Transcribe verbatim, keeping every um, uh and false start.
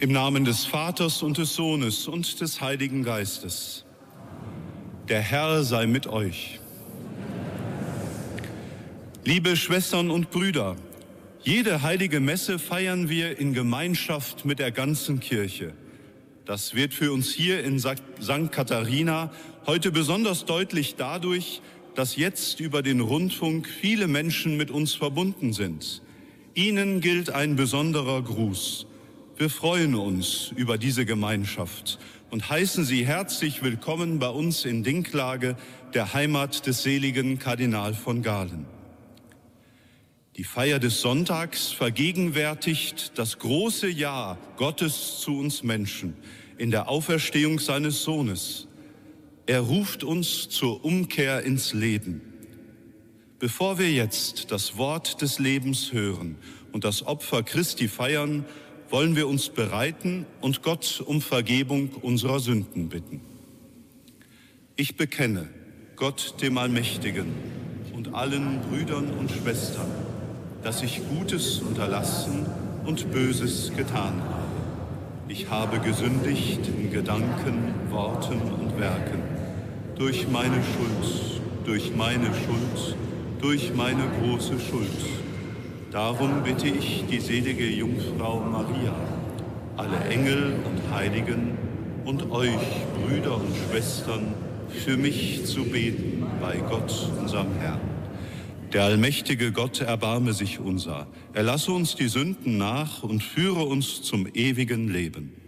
Im Namen des Vaters und des Sohnes und des Heiligen Geistes. Der Herr sei mit euch. Liebe Schwestern und Brüder, jede heilige Messe feiern wir in Gemeinschaft mit der ganzen Kirche. Das wird für uns hier in Sankt Katharina heute besonders deutlich dadurch, dass jetzt über den Rundfunk viele Menschen mit uns verbunden sind. Ihnen gilt ein besonderer Gruß. Wir freuen uns über diese Gemeinschaft und heißen Sie herzlich willkommen bei uns in Dinklage, der Heimat des seligen Kardinal von Galen. Die Feier des Sonntags vergegenwärtigt das große Ja Gottes zu uns Menschen in der Auferstehung seines Sohnes. Er ruft uns zur Umkehr ins Leben. Bevor wir jetzt das Wort des Lebens hören und das Opfer Christi feiern, wollen wir uns bereiten und Gott um Vergebung unserer Sünden bitten. Ich bekenne Gott dem Allmächtigen und allen Brüdern und Schwestern, dass ich Gutes unterlassen und Böses getan habe. Ich habe gesündigt in Gedanken, Worten und Werken, durch meine Schuld, durch meine Schuld, durch meine große Schuld. Darum bitte ich die selige Jungfrau Maria, alle Engel und Heiligen und euch, Brüder und Schwestern, für mich zu beten bei Gott, unserem Herrn. Der allmächtige Gott erbarme sich unser. Er lasse uns die Sünden nach und führe uns zum ewigen Leben.